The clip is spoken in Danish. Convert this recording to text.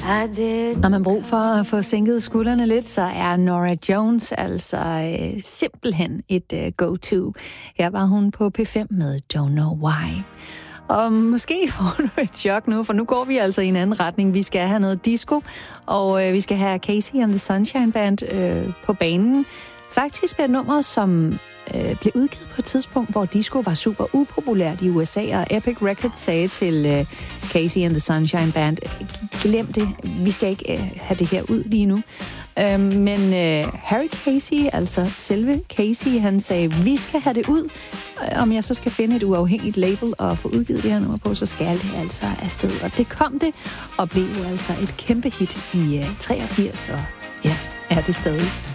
Når man brug for at få sænket skuldrene lidt, så er Norah Jones altså simpelthen et go-to. Her var hun på P5 med Don't Know Why. Og måske får du et chok nu, for nu går vi altså i en anden retning. Vi skal have noget disco, og vi skal have Casey and the Sunshine Band på banen. Faktisk med et nummer, som blev udgivet på et tidspunkt, hvor disco var super upopulært i USA, og Epic Records sagde til Casey and the Sunshine Band, glem det, vi skal ikke have det her ud lige nu. Men Harry Casey, altså selve Casey, han sagde, vi skal have det ud. Om jeg så skal finde et uafhængigt label og få udgivet det her nummer på, så skal det altså afsted. Og det kom det, og blev jo altså et kæmpe hit i 83, og ja, er det stadig.